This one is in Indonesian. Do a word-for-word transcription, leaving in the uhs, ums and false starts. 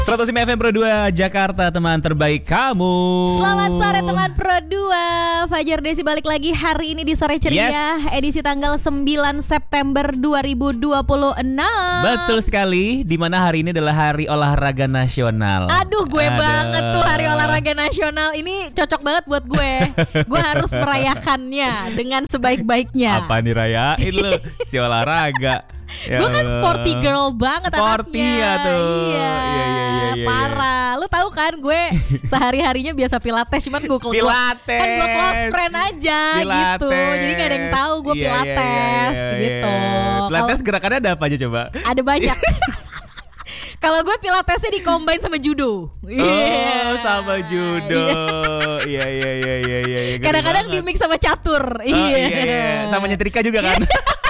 seratus lima F M Pro dua Jakarta, teman terbaik kamu. Selamat sore teman Pro dua. Fajar Desi balik lagi hari ini di Sore Ceria, yes. Edisi tanggal sembilan September dua ribu dua puluh enam. Betul sekali, di mana hari ini adalah Hari Olahraga Nasional. Aduh, gue Aduh. banget tuh Hari Olahraga Nasional. Ini cocok banget buat gue. Gue harus merayakannya dengan sebaik-baiknya. Apa nih rayain lu? Si olahraga. Ya, gue kan sporty girl banget sporty anaknya. Ya tuh. Iya. Iya, iya, iya, iya, parah. Lu tahu kan gue sehari-harinya biasa pilates, cuman gue close pilates. Kan gue close friend aja pilates. Gitu. Jadi gak ada yang tahu gue iya, pilates iya, iya, gitu. Iya. Pilates Kalo, gerakannya ada apa aja coba? Ada banyak. Kalau gue pilatesnya dicombine sama judo. Oh, yeah. Sama judo. Iya iya iya iya iya. Kadang-kadang di mix sama catur. Oh, iya iya. Sama nyetrika juga kan?